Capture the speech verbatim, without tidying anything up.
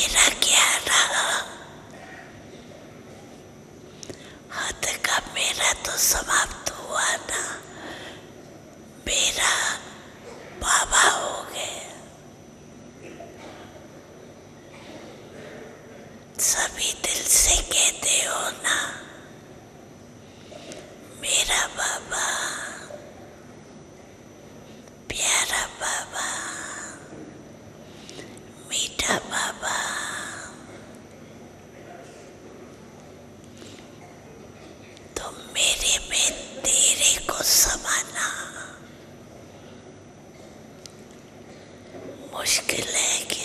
मेरा क्या रहा, हद का मेरा तो समाप्त हुआ ना, मेरा बाबा हो गए। सभी दिल से कहते हो ना, मेरा बाबा, प्यारा बाबा, मीठा बाबा। तो मेरे में तेरे को समाना मुश्किल है क्या?